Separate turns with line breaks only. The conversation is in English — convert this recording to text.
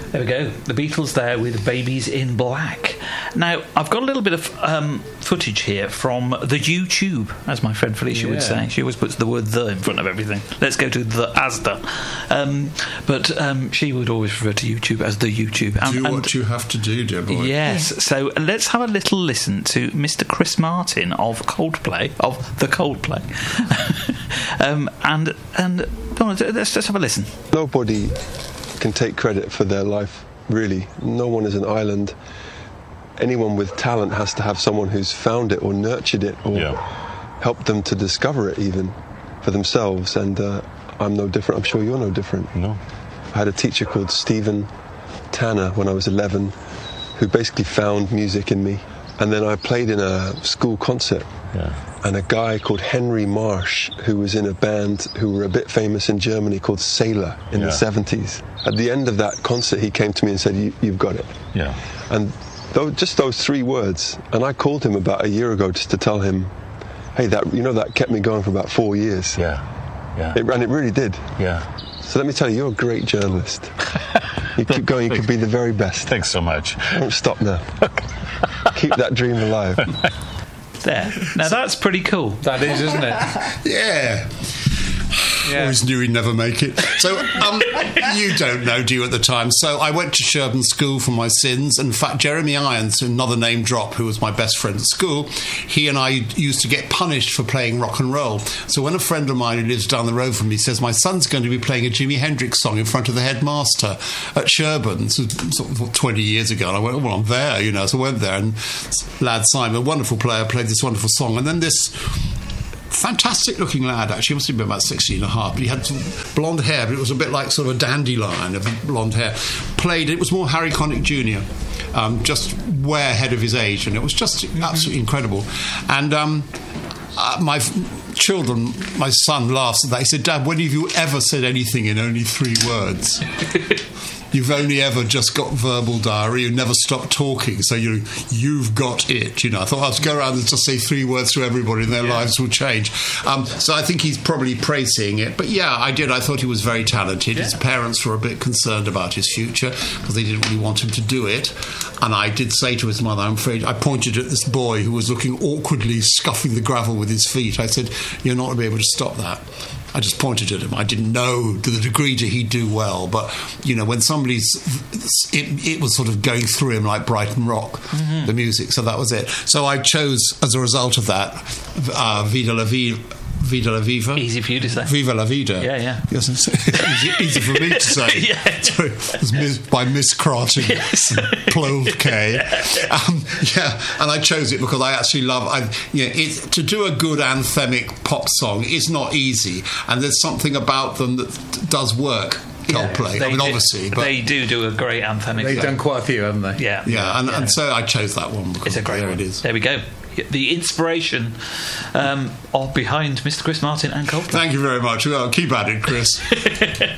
There we go. The Beatles there with Babies in Black. Now, I've got a little bit of footage here from the YouTube, as my friend Felicia would say. She always puts the word "the" in front of everything. Let's go to the Asda. But she would always refer to YouTube as the YouTube.
Do what you have to do, dear boy.
Yes. So let's have a little listen to Mr. Chris Martin of the Coldplay. and go on, let's just have a listen.
Nobody can take credit for their life, really. No one is an island. Anyone with talent has to have someone who's found it or nurtured it or helped them to discover it even for themselves. And I'm no different. I'm sure you're no different.
No.
I had a teacher called Stephen Tanner when I was 11 who basically found music in me. And then I played in a school concert. And a guy called Henry Marsh, who was in a band who were a bit famous in Germany called Sailor in the 70s. At the end of that concert, he came to me and said, you've got it.
Yeah.
And just those 3 words. And I called him about a year ago just to tell him, hey, that kept me going for about 4 years.
Yeah.
And it really did.
Yeah.
So let me tell you, you're a great journalist. You keep going, you could be the very best.
Thanks so much.
Don't stop now. Keep that dream alive.
There. Now that's pretty cool.
That is, isn't it?
Yeah. Always knew he'd never make it. So, you don't know, do you, at the time? So I went to Sherborne School for my sins. In fact, Jeremy Irons, another name drop, who was my best friend at school, he and I used to get punished for playing rock and roll. So when a friend of mine who lives down the road from me says, my son's going to be playing a Jimi Hendrix song in front of the headmaster at Sherborne, this was sort of 20 years ago, and I went, well, I'm there, so I went there, and lad Simon, a wonderful player, played this wonderful song, and then this fantastic looking lad, actually, he must have been about 16 and a half, but he had some blonde hair, but it was a bit like sort of a dandelion of blonde hair. Played, it was more Harry Connick Jr., just way ahead of his age, and it was just absolutely incredible. And my children, my son laughs at that. He said, Dad, when have you ever said anything in only 3 words? You've only ever just got verbal diarrhea. You never stop talking, so you've got it. I thought I'll go around and just say 3 words to everybody, and their lives will change. So I think he's probably praising it. But yeah, I did. I thought he was very talented. His parents were a bit concerned about his future because they didn't really want him to do it. And I did say to his mother, I'm afraid, I pointed at this boy who was looking awkwardly, scuffing the gravel with his feet. I said, you're not going to be able to stop that. I just pointed at him. I didn't know to the degree that he'd do well, but when somebody's, it was sort of going through him like Brighton Rock, the music. So that was it. So I chose, as a result of that, Vida la Viva.
Easy for you to say.
Viva la Vida.
Yeah.
Yes, easy for me to say. Sorry, it was by Miss Croughton.
Yes.
Plove K. And I chose it because I actually love. To do a good anthemic pop song is not easy, and there's something about them that does work. Coldplay. Obviously, but
they do a great anthemic.
They've done quite a few, haven't they?
Yeah.
And so I chose that one because
it's a great one.
It is.
There we go. The inspiration behind Mr. Chris Martin and Coldplay.
Thank you very much. Well, keep at it, Chris.